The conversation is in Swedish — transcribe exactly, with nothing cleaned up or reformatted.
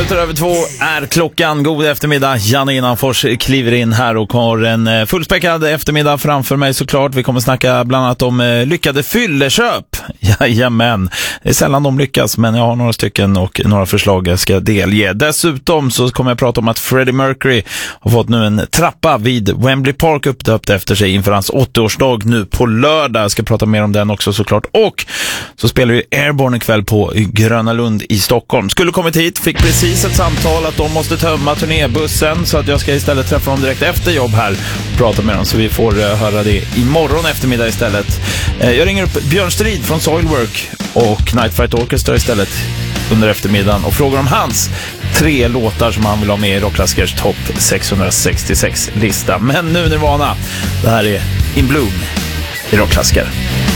minuter över två är klockan. God eftermiddag. Janne Innanfors kliver in här och har en fullspäckad eftermiddag framför mig såklart. Vi kommer snacka bland annat om lyckade fylleköp. Jajamän. Det är sällan de lyckas, men jag har några stycken och några förslag jag ska delge. Dessutom så kommer jag prata om att Freddie Mercury har fått nu en trappa vid Wembley Park uppdöpt efter sig inför hans åttioårsdag nu på lördag. Jag ska prata mer om den också såklart. Och så spelar ju Airborne ikväll på Gröna Lund i Stockholm. Skulle kommit hit, fick precis ett samtal att de måste tömma turnébussen, så att jag ska istället träffa dem direkt efter jobb här och prata med dem, så vi får uh, höra det imorgon eftermiddag istället. Uh, jag ringer upp Björn Strid från Soilwork och Night Flight Orchestra istället under eftermiddagen och frågar om hans tre låtar som han vill ha med i Rocklaskers topp sexhundrasextiosex-lista. Men nu Nirvana, det här är In Bloom i Rocklasker.